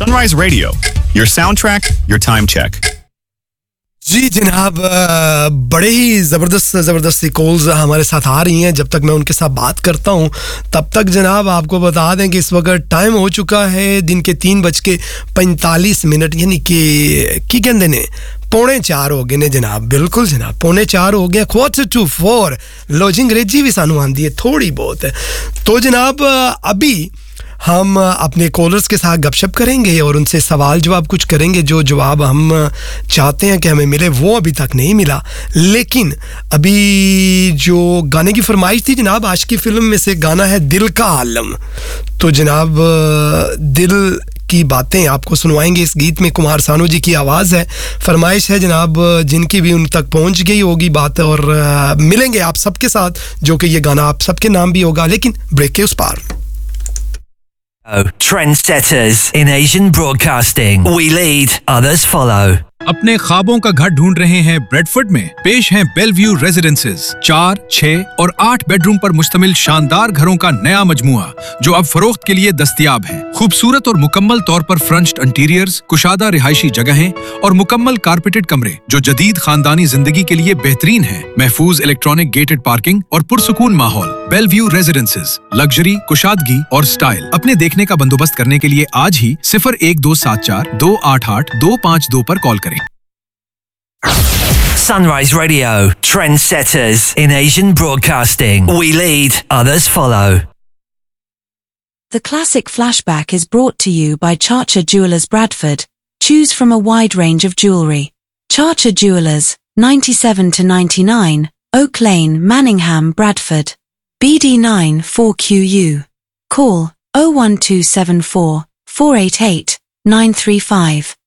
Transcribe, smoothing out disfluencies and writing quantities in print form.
Sunrise Radio, your soundtrack, your time check. जी जनाब, बड़े ही ज़बरदस्त कॉल्स हमारे साथ आ रही हैं. जब तक मैं उनके साथ बात करता हूं तब तक जनाब आपको बता दें कि इस वक्त टाइम हो चुका है दिन के 3:45, यानी कि कहते ने 3:45 हो गए ने जनाब. बिल्कुल जनाब, 3:45 हो गया. 3:45 लो जी, अंग्रेजी भी सानू आंदी है थोड़ी बहुत. तो जनाब अभी हम अपने कॉलर्स के साथ गपशप करेंगे और उनसे सवाल जवाब कुछ करेंगे. जो जवाब हम चाहते हैं कि हमें मिले वो अभी तक नहीं मिला. लेकिन अभी जो गाने की फरमाइश थी जनाब, आज की फिल्म में से गाना है दिल का आलम. तो जनाब दिल की बातें आपको सुनवाएंगे. इस गीत में कुमार सानू जी की आवाज़ है. फरमाइश है जनाब जिनकी भी उन तक पहुंच गई होगी बात, और मिलेंगे आप सबके साथ जो कि ये गाना आप सबके नाम भी होगा. लेकिन ब्रेक के उस पार. Trendsetters in Asian broadcasting. We lead, others follow. अपने ख्वाबों का घर ढूंढ रहे हैं ब्रेडफोर्ड में? पेश हैं बेलव्यू रेजिडेंसेस. 4, 6 और 8 बेडरूम पर मुश्तमिल शानदार घरों का नया मजमुआ जो अब फरोख्त के लिए दस्तयाब है. खूबसूरत और मुकम्मल तौर पर फ्रंच्ड इंटीरियर्स, कुशादा रिहायशी जगहें और मुकम्मल कारपेटेड कमरे जो जदीद खानदानी जिंदगी के लिए बेहतरीन हैं. महफूज इलेक्ट्रॉनिक गेटेड पार्किंग और पुरसुकून माहौल. बेलव्यू रेजिडेंसेस, लग्जरी, कुशादगी और स्टाइल. अपने देखने का बंदोबस्त करने के लिए आज ही 01274 288 252 पर कॉल करें. Sunrise Radio, trendsetters in Asian broadcasting. We lead, others follow. The classic flashback is brought to you by Chacha Jewelers Bradford. Choose from a wide range of jewellery. Chacha Jewelers, 97 to 99, Oak Lane, Manningham, Bradford. BD9 4QU. Call 01274 488 935.